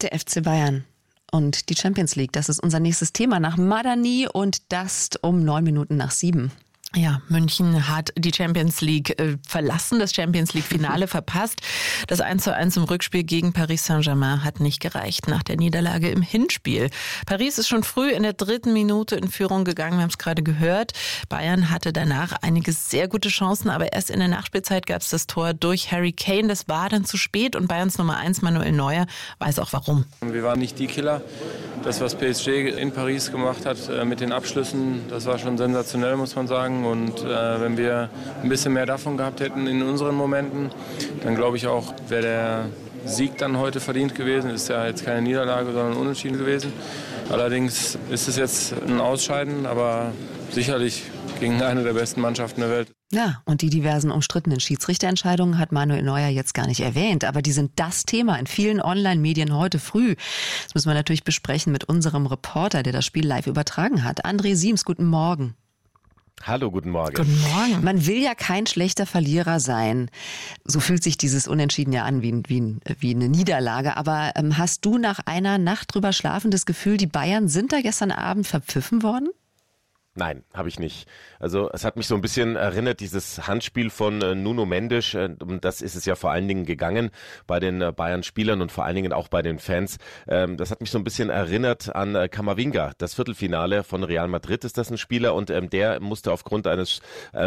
Der FC Bayern und die Champions League, das ist unser nächstes Thema nach Madani und Dust um 7:09. Ja, München hat die Champions League verlassen, das Champions League-Finale verpasst. Das 1:1 im Rückspiel gegen Paris Saint-Germain hat nicht gereicht nach der Niederlage im Hinspiel. Paris ist schon früh in der 3. Minute in Führung gegangen, wir haben es gerade gehört. Bayern hatte danach einige sehr gute Chancen, aber erst in der Nachspielzeit gab es das Tor durch Harry Kane. Das war dann zu spät und Bayerns Nummer 1 Manuel Neuer weiß auch warum. Wir waren nicht die Killer. Das, was PSG in Paris gemacht hat mit den Abschlüssen, das war schon sensationell, muss man sagen. Und wenn wir ein bisschen mehr davon gehabt hätten in unseren Momenten, dann glaube ich auch, wäre der Sieg dann heute verdient gewesen. Ist ja jetzt keine Niederlage, sondern unentschieden gewesen. Allerdings ist es jetzt ein Ausscheiden, aber sicherlich gegen eine der besten Mannschaften der Welt. Ja, und die diversen umstrittenen Schiedsrichterentscheidungen hat Manuel Neuer jetzt gar nicht erwähnt. Aber die sind das Thema in vielen Online-Medien heute früh. Das müssen wir natürlich besprechen mit unserem Reporter, der das Spiel live übertragen hat. André Siems, guten Morgen. Hallo, guten Morgen. Guten Morgen. Man will ja kein schlechter Verlierer sein. So fühlt sich dieses Unentschieden ja an wie eine Niederlage. Aber hast du nach einer Nacht drüber schlafen das Gefühl, die Bayern sind da gestern Abend verpfiffen worden? Nein, habe ich nicht. Also es hat mich so ein bisschen erinnert, dieses Handspiel von Nuno Mendes, um das ist es ja vor allen Dingen gegangen bei den Bayern-Spielern und vor allen Dingen auch bei den Fans. Das hat mich so ein bisschen erinnert an Camavinga, das Viertelfinale von Real Madrid ist das ein Spieler und der musste aufgrund eines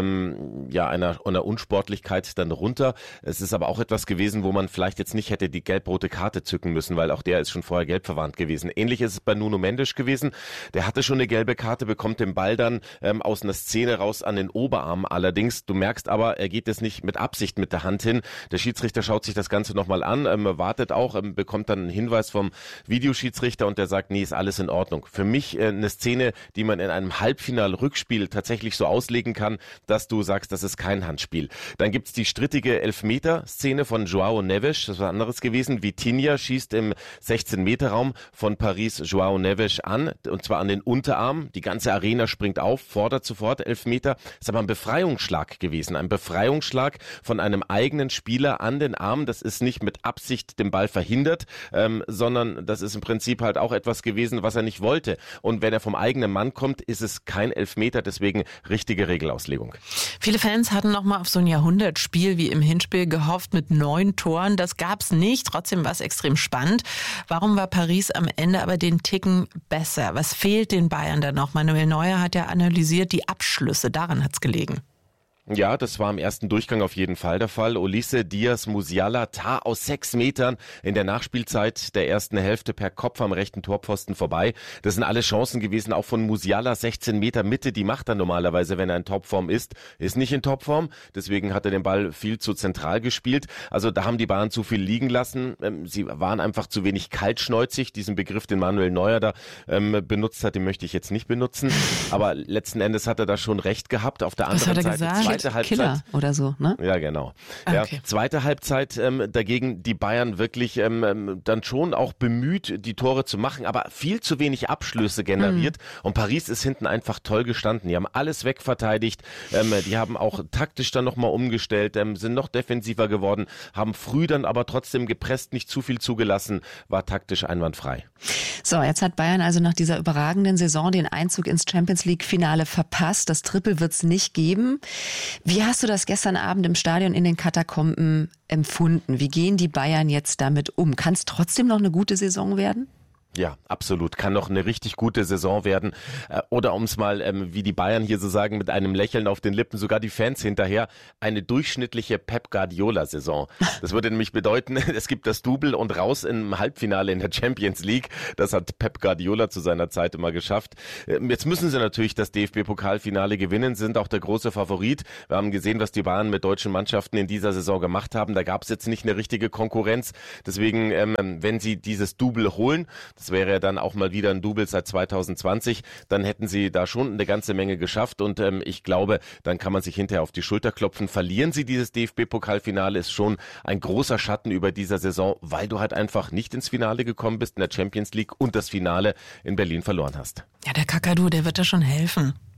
einer Unsportlichkeit dann runter. Es ist aber auch etwas gewesen, wo man vielleicht jetzt nicht hätte die gelb-rote Karte zücken müssen, weil auch der ist schon vorher gelb verwarnt gewesen. Ähnlich ist es bei Nuno Mendes gewesen. Der hatte schon eine gelbe Karte, bekommt den Ball dann aus einer Szene raus an den Oberarm allerdings. Du merkst aber, er geht es nicht mit Absicht mit der Hand hin. Der Schiedsrichter schaut sich das Ganze nochmal an, wartet auch, bekommt dann einen Hinweis vom Videoschiedsrichter und der sagt, nee, ist alles in Ordnung. Für mich eine Szene, die man in einem Halbfinal-Rückspiel tatsächlich so auslegen kann, dass du sagst, das ist kein Handspiel. Dann gibt's die strittige Elfmeter-Szene von João Neves, das war anderes gewesen. Vitinha schießt im 16-Meter-Raum von Paris João Neves an, und zwar an den Unterarm. Die ganze Arena springt auf, fordert sofort Elfmeter. Ist aber ein Befreiungsschlag gewesen. Ein Befreiungsschlag von einem eigenen Spieler an den Arm. Das ist nicht mit Absicht den Ball verhindert, sondern das ist im Prinzip halt auch etwas gewesen, was er nicht wollte. Und wenn er vom eigenen Mann kommt, ist es kein Elfmeter. Deswegen richtige Regelauslegung. Viele Fans hatten noch mal auf so ein Jahrhundertspiel wie im Hinspiel gehofft mit 9 Toren. Das gab's nicht. Trotzdem war es extrem spannend. Warum war Paris am Ende aber den Ticken besser? Was fehlt den Bayern da noch? Manuel Neuer hat ja analysiert die Abschlüsse, daran hat's gelegen. Ja, das war im ersten Durchgang auf jeden Fall der Fall. Olise, Diaz, Musiala, Tar aus 6 Metern in der Nachspielzeit der ersten Hälfte per Kopf am rechten Torpfosten vorbei. Das sind alle Chancen gewesen, auch von Musiala, 16 Meter Mitte, die macht er normalerweise, wenn er in Topform ist nicht in Topform, deswegen hat er den Ball viel zu zentral gespielt. Also da haben die Bayern zu viel liegen lassen, sie waren einfach zu wenig kaltschnäuzig, diesen Begriff, den Manuel Neuer da benutzt hat, den möchte ich jetzt nicht benutzen, aber letzten Endes hat er da schon recht gehabt. Auf der anderen Seite Halbzeit. Killer oder so, ne? Ja, genau. Okay. Ja, zweite Halbzeit dagegen die Bayern wirklich dann schon auch bemüht, die Tore zu machen, aber viel zu wenig Abschlüsse generiert. Und Paris ist hinten einfach toll gestanden. Die haben alles wegverteidigt. Die haben auch taktisch dann nochmal umgestellt, sind noch defensiver geworden, haben früh dann aber trotzdem gepresst, nicht zu viel zugelassen, war taktisch einwandfrei. So, jetzt hat Bayern also nach dieser überragenden Saison den Einzug ins Champions-League-Finale verpasst. Das Triple wird's nicht geben. Wie hast du das gestern Abend im Stadion in den Katakomben empfunden? Wie gehen die Bayern jetzt damit um? Kann es trotzdem noch eine gute Saison werden? Ja, absolut. Kann noch eine richtig gute Saison werden. Oder um es mal, wie die Bayern hier so sagen, mit einem Lächeln auf den Lippen, sogar die Fans hinterher, eine durchschnittliche Pep Guardiola-Saison. Das würde nämlich bedeuten, es gibt das Double und raus im Halbfinale in der Champions League. Das hat Pep Guardiola zu seiner Zeit immer geschafft. Jetzt müssen sie natürlich das DFB-Pokalfinale gewinnen, sind auch der große Favorit. Wir haben gesehen, was die Bayern mit deutschen Mannschaften in dieser Saison gemacht haben. Da gab es jetzt nicht eine richtige Konkurrenz. Deswegen, wenn sie dieses Double holen, das wäre ja dann auch mal wieder ein Double seit 2020. Dann hätten sie da schon eine ganze Menge geschafft und ich glaube, dann kann man sich hinterher auf die Schulter klopfen. Verlieren sie dieses DFB-Pokalfinale, ist schon ein großer Schatten über dieser Saison, weil du halt einfach nicht ins Finale gekommen bist in der Champions League und das Finale in Berlin verloren hast. Ja, der Kakadu, der wird da schon helfen.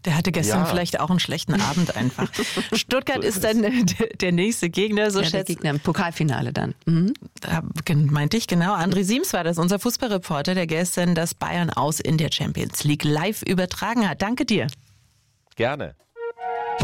Der hatte gestern vielleicht auch einen schlechten Abend einfach. Stuttgart ist dann der nächste Gegner, so der Gegner im Pokalfinale dann. Mhm. Da meinte ich, genau. André Siems war das, unser Fußballreporter, der gestern das Bayern aus in der Champions League live übertragen hat. Danke dir. Gerne.